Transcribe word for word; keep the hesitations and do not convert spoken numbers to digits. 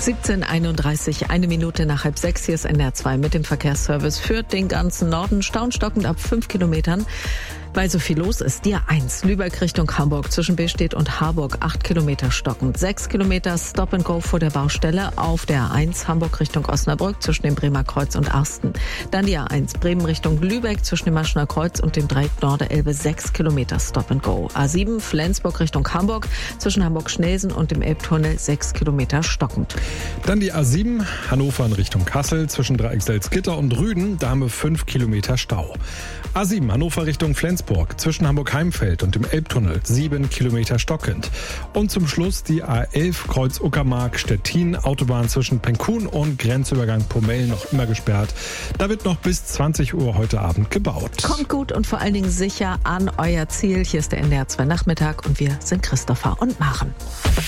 siebzehn Uhr einunddreißig, eine Minute nach halb sechs. Hier ist N D R zwei mit dem Verkehrsservice für den ganzen Norden. Staunstockend ab fünf Kilometern. Weil so viel los ist, die A eins, Lübeck Richtung Hamburg, zwischen Bestedt und Harburg, acht Kilometer stockend. sechs Kilometer Stop and Go vor der Baustelle auf der A eins, Hamburg Richtung Osnabrück, zwischen dem Bremer Kreuz und Arsten. Dann die A eins, Bremen Richtung Lübeck, zwischen dem Maschener Kreuz und dem Dreieck Norderelbe, sechs Kilometer Stop and Go. A sieben, Flensburg Richtung Hamburg, zwischen Hamburg-Schnelsen und dem Elbtunnel, sechs Kilometer stockend. Dann die A sieben, Hannover in Richtung Kassel, zwischen Dreieck Salzgitter und Rüden, da haben wir fünf Kilometer Stau. A sieben, Hannover Richtung Flensburg, zwischen Hamburg-Heimfeld und dem Elbtunnel, sieben Kilometer stockend. Und zum Schluss die A elf, Kreuz Uckermark, Stettin, Autobahn zwischen Penkun und Grenzübergang Pomel noch immer gesperrt. Da wird noch bis zwanzig Uhr heute Abend gebaut. Kommt gut und vor allen Dingen sicher an euer Ziel. Hier ist der N D R zwei Nachmittag und wir sind Christopher und Maren.